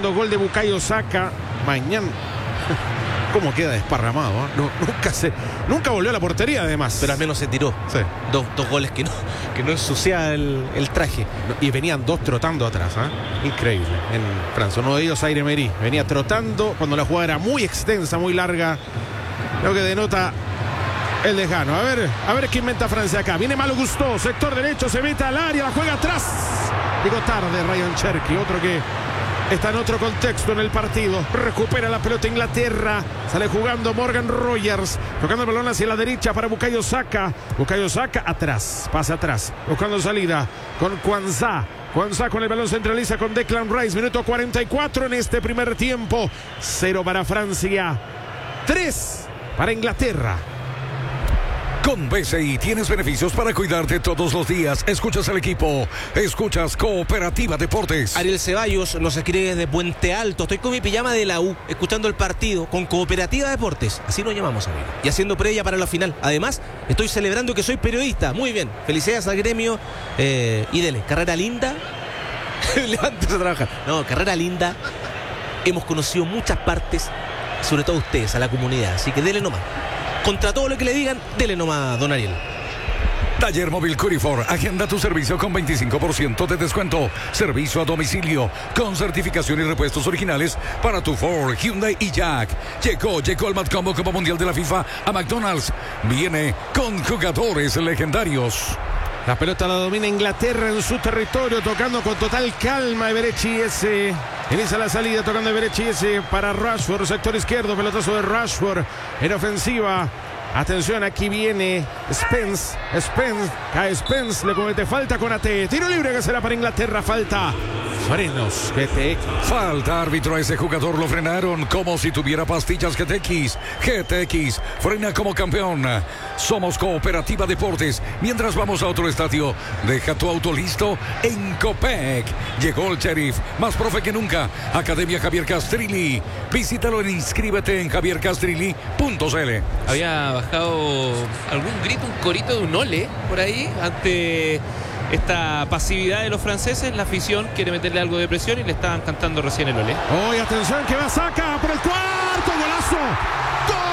segundo gol de Bukayo Saka. Mañana. ¿Cómo queda desparramado? No, nunca volvió a la portería, además. Pero al menos se tiró. Sí. Dos goles que no ensuciaba el traje. Y venían dos trotando atrás, ¿eh? Increíble. En Francia, uno de ellos, Zaire Emery, venía trotando cuando la jugada era muy extensa, muy larga. Lo que denota el desgano. A ver qué inventa Francia acá. Viene Malo Gusto, sector derecho, se mete al área, la juega atrás. Llegó tarde Ryan Cherky, otro que está en otro contexto en el partido. Recupera la pelota Inglaterra. Sale jugando Morgan Rogers. Tocando el balón hacia la derecha para Bukayo Saka. Bukayo Saka atrás. Pasa atrás. Buscando salida con Kwanzaa. Kwanzaa con el balón centraliza con Declan Rice. Minuto 44 en este primer tiempo. 0 para Francia. 3 para Inglaterra. Con BCI tienes beneficios para cuidarte todos los días. Escuchas al equipo. Escuchas Cooperativa Deportes. Ariel Ceballos nos escribe desde Puente Alto. Estoy con mi pijama de la U, escuchando el partido con Cooperativa Deportes. Así nos llamamos, amigo. Y haciendo previa para la final. Además, estoy celebrando que soy periodista. Muy bien. Felicidades al gremio. Y dele. Carrera linda. Levántese a trabajar. No, carrera linda. Hemos conocido muchas partes, sobre todo ustedes, a la comunidad. Así que dele nomás. Contra todo lo que le digan, dele nomás, don Ariel. Taller Móvil Curifor. Agenda tu servicio con 25% de descuento. Servicio a domicilio con certificación y repuestos originales para tu Ford, Hyundai y Jack. Llegó el Mad Combo como Mundial de la FIFA a McDonald's. Viene con jugadores legendarios. La pelota la domina Inglaterra en su territorio, tocando con total calma Eberechi ese. Inicia la salida tocando Eberechi ese para Rashford, sector izquierdo, pelotazo de Rashford en ofensiva. Atención, aquí viene Spence. Cae Spence, le comete falta con AT. Tiro libre que será para Inglaterra, falta. Frenos GTX. Falta, árbitro, a ese jugador lo frenaron como si tuviera pastillas GTX. GTX, frena como campeón. Somos Cooperativa Deportes. Mientras vamos a otro estadio, deja tu auto listo en Copec. Llegó el sheriff, más profe que nunca. Academia Javier Castrilli. Visítalo en inscríbete en javiercastrilli.cl. Había bajado algún grito, un corito de un ole por ahí ante esta pasividad de los franceses. La afición quiere meterle algo de presión y le estaban cantando recién el ole. Hoy atención que va Saka por el cuarto, golazo. ¡Gol!